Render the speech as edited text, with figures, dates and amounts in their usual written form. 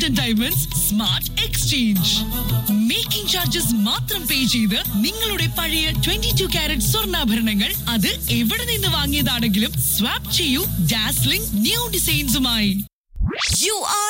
Golden diamonds smart exchange. Making charges മാത്രം പേ ചെയ്ത് നിങ്ങളുടെ പഴയ 22 കാരറ്റ് സ്വർണ്ണാഭരണങ്ങൾ അത് എവിടെ നിന്ന് വാങ്ങിയതാണെങ്കിലും സ്വാപ്പ് ചെയ്യൂ ഡാസ്ലിംഗ് ന്യൂ ഡിസൈൻസുമായി. You are